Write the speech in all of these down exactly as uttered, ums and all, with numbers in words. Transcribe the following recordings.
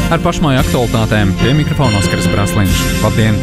Ar pašmāju aktualitātēm pie mikrofona Oskars Brasliņš. Labdien!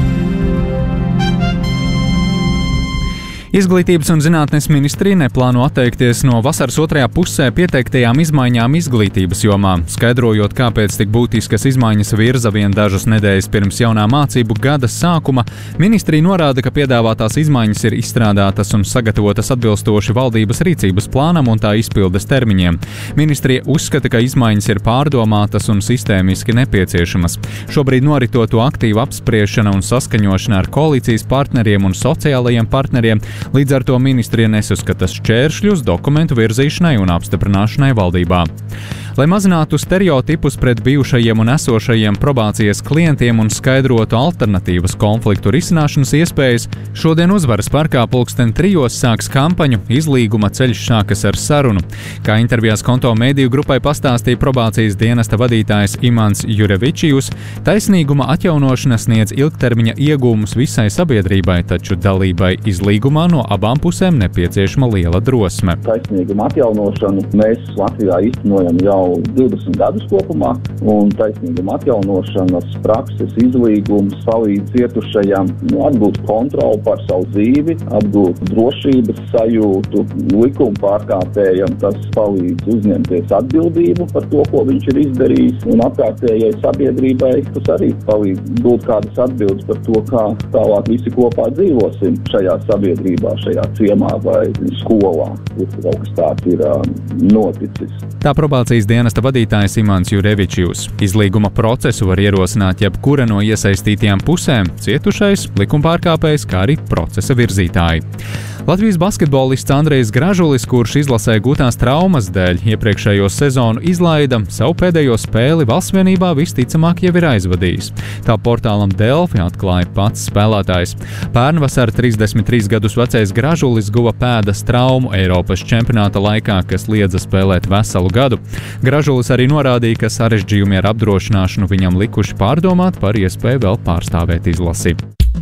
Izglītības un zinātnes ministrija neplāno atteikties no vasaras otrajā pusē pieteiktajām izmaiņām izglītības jomā. Skaidrojot, kāpēc tik būtiskas izmaiņas virza vien dažas nedēļas pirms jaunā mācību gada sākuma, ministrija norāda, ka piedāvātās izmaiņas ir izstrādātas un sagatavotas atbilstoši valdības rīcības plānam un tā izpildes termiņiem. Ministrija uzskata, ka izmaiņas ir pārdomātas un sistēmiski nepieciešamas. Šobrīd noritoto aktīvu apspriešana un saskaņošana ar koalīcijas partneriem un sociālajiem partneriem. Līdz ar to ministrija nesaskata šķēršļus dokumentu virzīšanai un apstiprināšanai valdībā. Lai mazinātu stereotipus pret bijušajiem un esošajiem probācijas klientiem un skaidrotu alternatīvas konfliktu risināšanas iespējas, šodien Uzvaras parkā pulksten trijos sāks kampaņu Izlīguma ceļš sākas ar sarunu. Kā intervijās Konto mediju grupai pastāstīja probācijas dienesta vadītājs Imants Jurevičijus, taisnīguma atjaunošana sniedz ilgtermiņa iegūmus visai sabiedrībai, taču dalībai izlīgumā no abām pusēm nepieciešama liela drosme. Taisnīguma atjaunošanu mēs Latvijā īstenojam jau divdesmit gadus kopumā, un taisnīguma atjaunošanas prakses izlīgums palīdz cietušajam nu, atgūt kontroli pār savu dzīvi, atgūt drošības sajūtu, likuma pārkāpējam tas palīdz uzņemties atbildību par to, ko viņš ir izdarījis, un apkārtējai sabiedrībai tas arī palīdz dot kādas atbildes par to, kā tālāk visi kopā dzīvosim šajā sabiedrībā, šajā ciemā vai skolā, kur kaut kas tāds ir uh, noticis. Tā probācijas dienesta vadītājs Imants Jurevičijus. Izlīguma procesu var ierosināt jebkura no iesaistītajām pusēm – cietušais, likumpārkāpējs, kā arī procesa virzītāji. Latvijas basketbolists Andrejs Gražulis, kurš izlasē gūtās traumas dēļ iepriekšējo sezonu izlaida, savu pēdējo spēli Valstsvienībā visticamāk jau ir aizvadījis. Tā portālam Delfi atklāja pats spēlētājs. Pērnvasar trīsdesmit trīs gadus vecais Gražulis guva pēdas traumu Eiropas čempionāta laikā, kas liedza spēlēt veselu gadu. Gražulis arī norādīja, ka sarežģījumi ar apdrošināšanu viņam likuši pārdomāt par iespēju vēl pārstāvēt izlasi.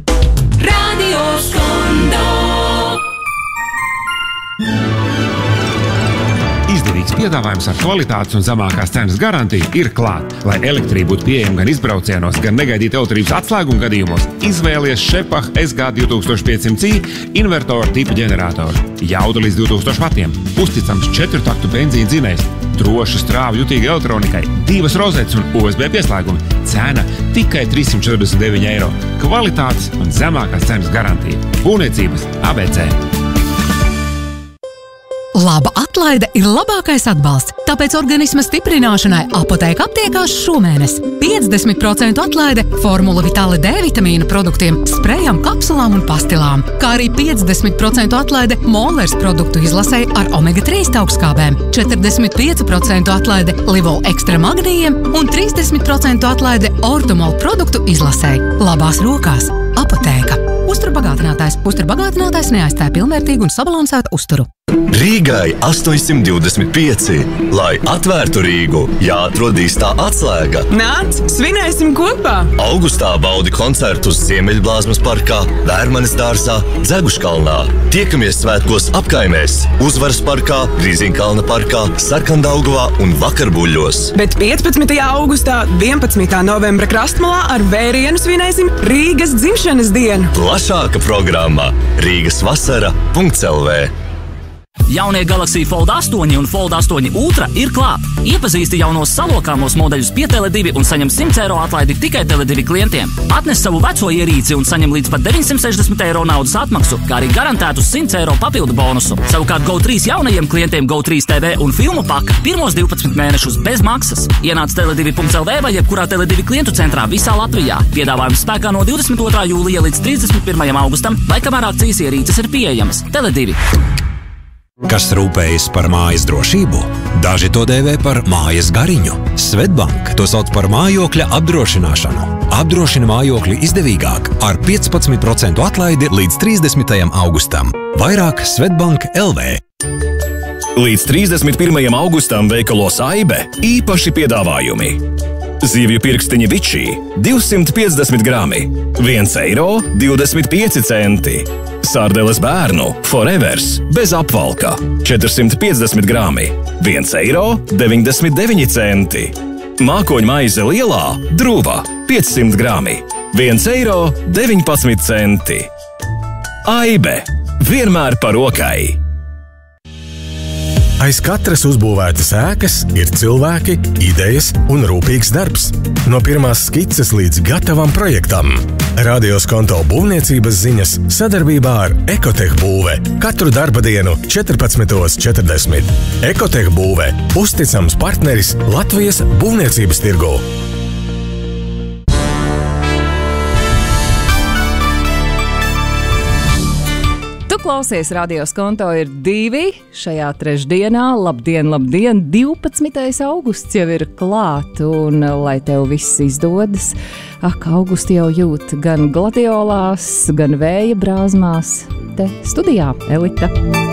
Radio Skondo. Izdevīgs piedāvājums ar kvalitātes un zemākās cenas garantiju ir klāt. Lai elektrība būtu pieejama gan izbraucienos, gan negaidīt elektrības atslēguma gadījumos, izvēlies Šepah S G divtūkstoš piecsimt i invertoru tipa ģeneratoru. Jauda līdz divtūkstošiem vatiem, uzticams četrtaktu benzīna dzinējs, droša strāvu jutīga elektronikai, divas rozetes un U S B pieslēgumi. Cena tikai trīssimt četrdesmit deviņi eiro. Kvalitātes un zemākās cenas garantija. Būvniecības A B C. Laba atlaide ir labākais atbalsts, tāpēc organisma stiprināšanai Apoteka aptiekās šomēnes. piecdesmit procentu atlaide Formula Vitale D vitamīna produktiem, sprejam, kapsulām un pastilām, kā arī piecdesmit procentu atlaide Molers produktu izlasei ar omega trīs augstskābēm, četrdesmit pieci procenti atlaide Livol ekstra magnījiem un trīsdesmit procentu atlaide Ortomol produktu izlasei. Labās rokās Apoteka. Uzturbagātinātājs. Uzturbagātinātājs neaizstāja pilnvērtīgu un sabalansētu uzturu. Rīgai astoņsimt divdesmit pieci. Lai atvērtu Rīgu, jāatrod īstā atslēga. Nāc, svinēsim kopā! Augustā baudi koncertus Ziemeļblāzmas parkā, Vērmanes dārzā, Dzeguškalnā. Tiekamies svētkos apkaimēs, Uzvaras parkā, Grīziņkalna parkā, Sarkandaugavā un Vakarbuļļos. Bet piecpadsmitajā augustā, vienpadsmitā novembra Krastmalā ar vērienu svinēsim Rīgas dzimšanas dienu. Plašāka programma Rīgas vasara punkts L V. Jaunie Galaxy Fold astoņi un Fold astoņi Ultra ir klāt. Iepazīsti jaunos salokāmos modeļus pie Tele divi un saņem simt eiro atlaidi tikai Tele divi klientiem. Atnes savu veco ierīci un saņem līdz pat deviņsimt sešdesmit eiro naudas atmaksu, kā arī garantētu simt eiro papildu bonusu. Savukārt Go trīs jaunajiem klientiem Go trīs T V un filmu paka pirmos divpadsmit mēnešus bez maksas. Ienāc Tele divi punkts L V vai jebkurā Tele divi klientu centrā visā Latvijā. Piedāvājums spēkā no divdesmit otrā jūlija līdz trīsdesmit pirmajam augustam, vai kamēr akcijas ierīces ir pieejamas. Tele divi. Kas rūpējas par mājas drošību? Daži to dēvē par mājas gariņu. Svetbank to sauc par mājokļa apdrošināšanu. Apdrošina mājokli izdevīgāk ar piecpadsmit procentu atlaidi līdz trīsdesmitajam augustam. Vairāk Svetbank L V. Līdz trīsdesmit pirmajam augustam veikalos Aibe īpaši piedāvājumi. Zivju pirkstiņi Vičī divsimt piecdesmit grami, viens eiro divdesmit pieci centi. Sārdeles bērnu Forevers bez apvalka četrsimt piecdesmit grami, viens eiro deviņdesmit deviņi centi. Mākoņu maize lielā Druva piecsimt grami. viens eiro deviņpadsmit centi. Aibe. Vienmēr par rokai. Aiz katras uzbūvētas ēkas ir cilvēki, idejas un rūpīgs darbs. No pirmās skices līdz gatavam projektam. Radios Konto būvniecības ziņas sadarbībā ar Ekotech būve. Katru darba dienu četrpadsmit četrdesmit. Ekotech būve. Uzticams partneris Latvijas būvniecības tirgū. Tu klausies, Radios Konto ir divi šajā trešdienā. Labdien, labdien! divpadsmitais augusts jau ir klāt, un lai tev viss izdodas, ak, augusti jau jūt gan gladiolās, gan vēja brāzmās. Te studijā Elita.